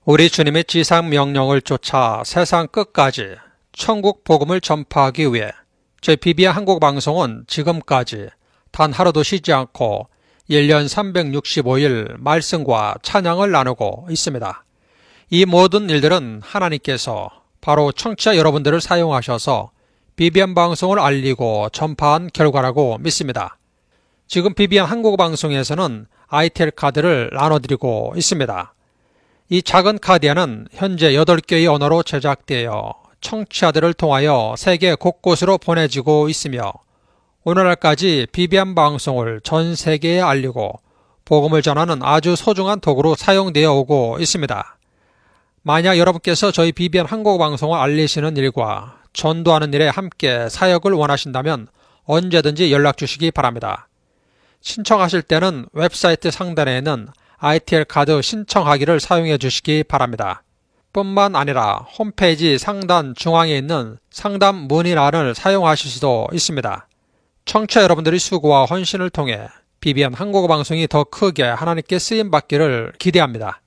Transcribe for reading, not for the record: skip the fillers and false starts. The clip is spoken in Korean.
우리 주님의 지상명령을 쫓아 세상 끝까지 천국 복음을 전파하기 위해 저희 BBN 한국방송은 지금까지 단 하루도 쉬지 않고 1년 365일 말씀과 찬양을 나누고 있습니다. 이 모든 일들은 하나님께서 바로 청취자 여러분들을 사용하셔서 BBN 방송을 알리고 전파한 결과라고 믿습니다. 지금 BBN 한국방송에서는 ITL 카드를 나눠드리고 있습니다. 이 작은 카드에는 현재 8개의 언어로 제작되어 청취자들을 통하여 세계 곳곳으로 보내지고 있으며 오늘날까지 BBN 방송을 전 세계에 알리고 복음을 전하는 아주 소중한 도구로 사용되어 오고 있습니다. 만약 여러분께서 저희 BBN 한국방송을 알리시는 일과 전도하는 일에 함께 사역을 원하신다면 언제든지 연락 주시기 바랍니다. 신청하실 때는 웹사이트 상단에 있는 ITL 카드 신청하기를 사용해 주시기 바랍니다. 뿐만 아니라 홈페이지 상단 중앙에 있는 상담 문의란을 사용하실 수도 있습니다. 청취자 여러분들의 수고와 헌신을 통해 BBN 한국어 방송이 더 크게 하나님께 쓰임받기를 기대합니다.